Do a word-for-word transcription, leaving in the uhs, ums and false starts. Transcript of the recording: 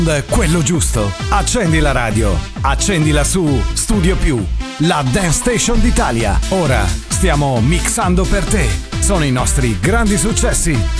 quello giusto. Accendi la radio, accendila su Studio Più, la Dance Station d'Italia. Ora stiamo mixando per te. Sono i nostri grandi successi.